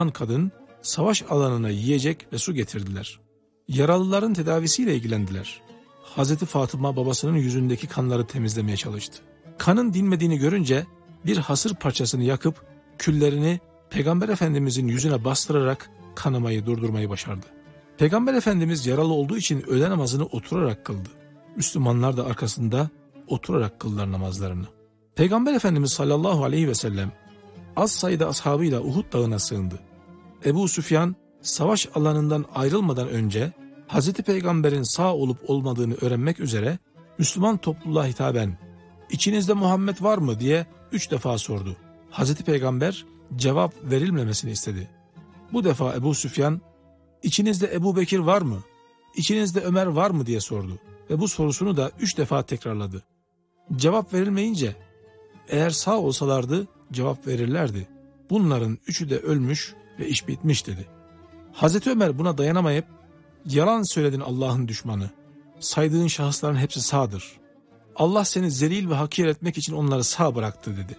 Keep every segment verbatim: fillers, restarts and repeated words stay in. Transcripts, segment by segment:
kadın savaş alanına yiyecek ve su getirdiler. Yaralıların tedavisiyle ilgilendiler. Hazreti Fatıma babasının yüzündeki kanları temizlemeye çalıştı. Kanın dinmediğini görünce bir hasır parçasını yakıp küllerini Peygamber Efendimizin yüzüne bastırarak kanamayı durdurmayı başardı. Peygamber Efendimiz yaralı olduğu için öğle namazını oturarak kıldı. Müslümanlar da arkasında oturarak kıldılar namazlarını. Peygamber Efendimiz sallallahu aleyhi ve sellem az sayıda ashabıyla Uhud dağına sığındı. Ebu Süfyan savaş alanından ayrılmadan önce Hazreti Peygamber'in sağ olup olmadığını öğrenmek üzere Müslüman topluluğa hitaben "İçinizde Muhammed var mı?" diye üç defa sordu. Hazreti Peygamber cevap verilmemesini istedi. Bu defa Ebu Süfyan "İçinizde Ebu Bekir var mı? İçinizde Ömer var mı?" diye sordu ve bu sorusunu da üç defa tekrarladı. Cevap verilmeyince "Eğer sağ olsalardı cevap verirlerdi. Bunların üçü de ölmüş ve iş bitmiş" dedi. Hazreti Ömer buna dayanamayıp "Yalan söyledin Allah'ın düşmanı. Saydığın şahısların hepsi sağdır. Allah seni zelil ve hakir etmek için onları sağ bıraktı" dedi.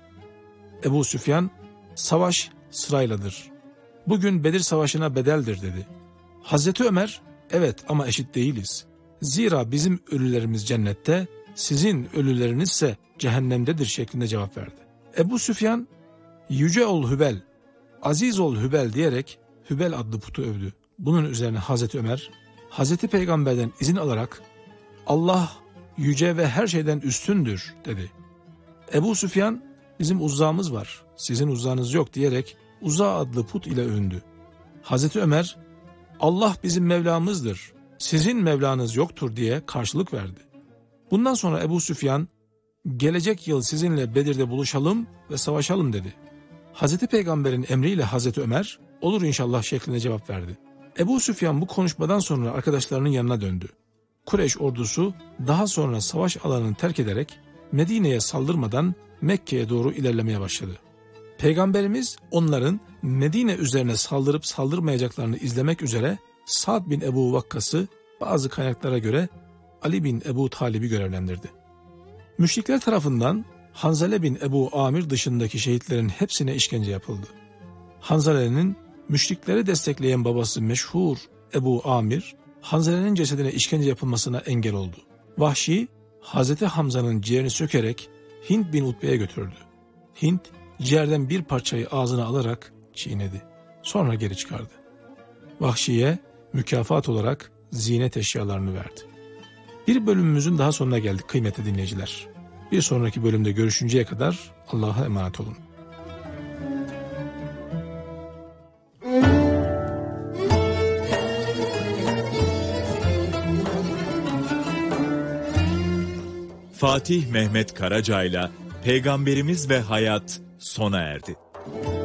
Ebu Süfyan "Savaş sırayladır. Bugün Bedir Savaşı'na bedeldir" dedi. Hazreti Ömer "Evet ama eşit değiliz. Zira bizim ölülerimiz cennette, sizin ölülerinizse cehennemdedir" şeklinde cevap verdi. Ebu Süfyan "Yüce ol Hübel, aziz ol Hübel" diyerek Hübel adlı putu övdü. Bunun üzerine Hazreti Ömer, Hazreti Peygamber'den izin alarak "Allah yüce ve her şeyden üstündür" dedi. Ebu Süfyan "Bizim Uzza'mız var, sizin Uzza'nız yok" diyerek Uzza adlı put ile övündü. Hazreti Ömer "Allah bizim Mevlamızdır, sizin Mevlanız yoktur" diye karşılık verdi. Bundan sonra Ebu Süfyan "Gelecek yıl sizinle Bedir'de buluşalım ve savaşalım" dedi. Hazreti Peygamber'in emriyle Hazreti Ömer "Olur inşallah" şeklinde cevap verdi. Ebu Süfyan bu konuşmadan sonra arkadaşlarının yanına döndü. Kureyş ordusu daha sonra savaş alanını terk ederek Medine'ye saldırmadan Mekke'ye doğru ilerlemeye başladı. Peygamberimiz onların Medine üzerine saldırıp saldırmayacaklarını izlemek üzere Sa'd bin Ebu Vakkas'ı bazı kaynaklara göre Ali bin Ebu Talib'i görevlendirdi. Müşrikler tarafından Hanzale bin Ebu Amir dışındaki şehitlerin hepsine işkence yapıldı. Hanzale'nin müşrikleri destekleyen babası meşhur Ebu Amir, Hanzale'nin cesedine işkence yapılmasına engel oldu. Vahşi, Hazreti Hamza'nın ciğerini sökerek Hint bin Utbe'ye götürdü. Hint, ciğerden bir parçayı ağzına alarak çiğnedi. Sonra geri çıkardı. Vahşi'ye mükafat olarak ziynet eşyalarını verdi. Bir bölümümüzün daha sonuna geldik kıymetli dinleyiciler. Bir sonraki bölümde görüşünceye kadar Allah'a emanet olun. Fatih Mehmet Karaca'yla Peygamberimiz ve Hayat sona erdi.